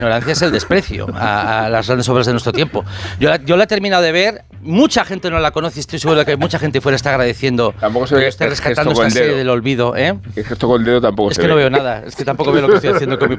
ignorancia es el desprecio a las grandes obras de nuestro tiempo. Yo la he terminado de ver, mucha gente no la conoce, estoy seguro de que mucha gente fuera está agradeciendo tampoco se que ve esté rescatando esta serie del olvido. El gesto con el dedo tampoco es se que ve. no veo nada, es que tampoco veo lo que estoy haciendo con mi